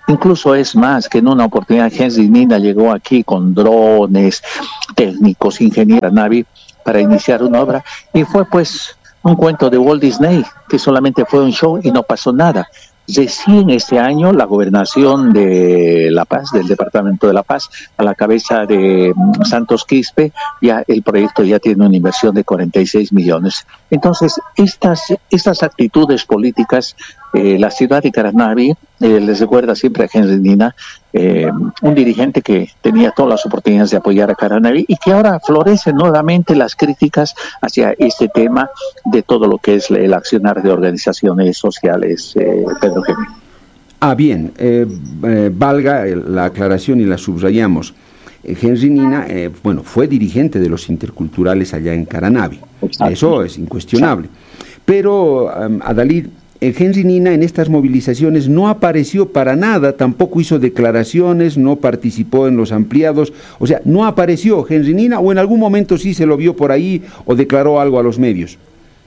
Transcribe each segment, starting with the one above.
Incluso es más que en una oportunidad Henry Nina llegó aquí con drones, técnicos, ingenieros Navi para iniciar una obra y fue pues un cuento de Walt Disney que solamente fue un show y no pasó nada. Recién este año la gobernación de La Paz, del departamento de La Paz, a la cabeza de Santos Quispe, ya el proyecto ya tiene una inversión de 46 millones. Entonces, estas actitudes políticas, la ciudad de Caranavi les recuerda siempre a Henry Nina, un dirigente que tenía todas las oportunidades de apoyar a Caranavi y que ahora florecen nuevamente las críticas hacia este tema de todo lo que es el accionar de organizaciones sociales, Pedro Gemio. Bien, valga la aclaración y la subrayamos. Henry Nina, fue dirigente de los interculturales allá en Caranavi. Exacto. Eso es incuestionable. Pero, Adalid, Henry Nina en estas movilizaciones no apareció para nada, tampoco hizo declaraciones, no participó en los ampliados, o sea, no apareció Henry Nina, o en algún momento sí se lo vio por ahí o declaró algo a los medios.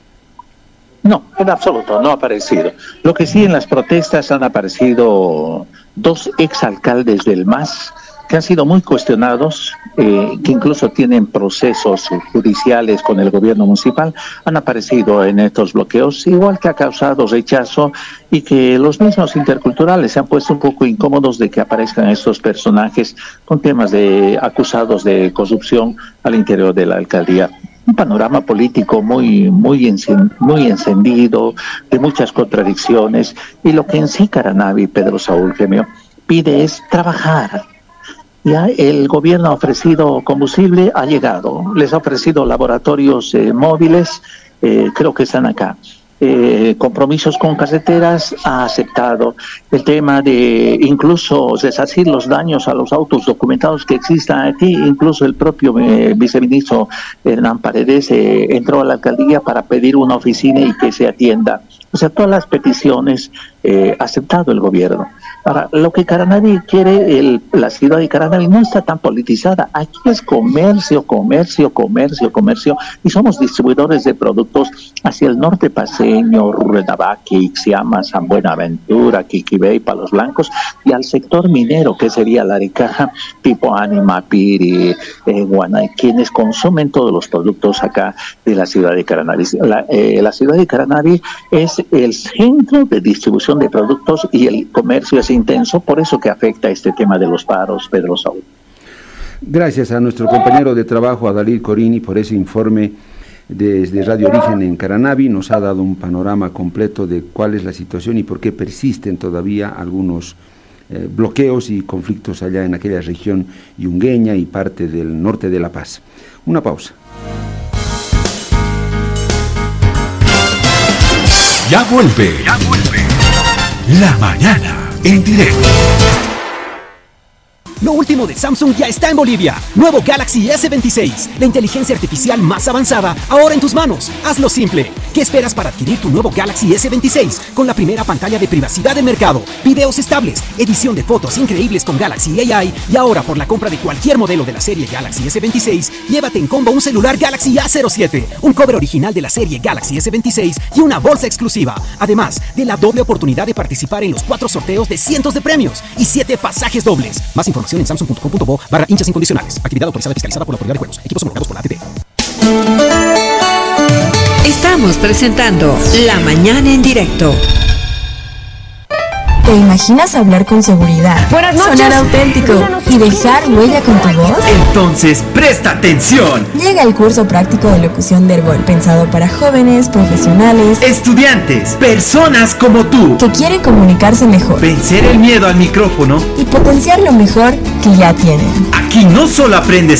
No, en absoluto, no ha aparecido. Lo que sí en las protestas han aparecido dos exalcaldes del MAS que han sido muy cuestionados, que incluso tienen procesos judiciales con el gobierno municipal, han aparecido en estos bloqueos, igual que ha causado rechazo y que los mismos interculturales se han puesto un poco incómodos de que aparezcan estos personajes con temas de acusados de corrupción al interior de la alcaldía. Un panorama político muy encendido, de muchas contradicciones, y lo que en sí Caranavi, Pedro Saúl Gemio, pide es trabajar. Ya el gobierno ha ofrecido combustible, ha llegado, les ha ofrecido laboratorios móviles, creo que están acá. Compromisos con carreteras, ha aceptado el tema de incluso resarcir los daños a los autos documentados que existan aquí. Incluso el propio viceministro Hernán Paredes entró a la alcaldía para pedir una oficina y que se atienda. O sea, todas las peticiones ha aceptado el gobierno. Ahora, lo que Caranavi quiere, la ciudad de Caranavi no está tan politizada. Aquí es comercio, y somos distribuidores de productos hacia el norte paceño, Rurrenabaque, Ixiama, San Buenaventura, Quiquibé, Palos Blancos, y al sector minero, que sería la Aricaja, tipo Anima, Piri, Guanay, quienes consumen todos los productos acá de la ciudad de Caranavi. La ciudad de Caranavi es el centro de distribución de productos y el comercio es intenso, por eso que afecta este tema de los paros, Pedro Saúl. Gracias a nuestro compañero de trabajo, Adalid Corini, por ese informe desde Radio Origen en Caranavi. Nos ha dado un panorama completo de cuál es la situación y por qué persisten todavía algunos bloqueos y conflictos allá en aquella región yungueña y parte del norte de La Paz. Una pausa. Ya vuelve. La mañana en directo. Lo último de Samsung ya está en Bolivia. Nuevo Galaxy S26. La inteligencia artificial más avanzada, ahora en tus manos. Hazlo simple. ¿Qué esperas para adquirir tu nuevo Galaxy S26? Con la primera pantalla de privacidad de mercado, videos estables, edición de fotos increíbles con Galaxy AI, y ahora por la compra de cualquier modelo de la serie Galaxy S26, llévate en combo un celular Galaxy A07, un cover original de la serie Galaxy S26 y una bolsa exclusiva. Además de la doble oportunidad de participar en los 4 sorteos de cientos de premios y 7 pasajes dobles. Más información en samsung.com.bo/hinchas incondicionales. Actividad autorizada y fiscalizada por la Autoridad de Juegos. Equipos homologados por la ATP. Estamos presentando La Mañana en Directo. ¿Te imaginas hablar con seguridad, sonar auténtico y dejar huella con tu voz? Entonces, presta atención. Llega el curso práctico de locución de Herbol, pensado para jóvenes, profesionales, estudiantes, personas como tú, que quieren comunicarse mejor, vencer el miedo al micrófono y potenciar lo mejor que ya tienen. Aquí no solo aprendes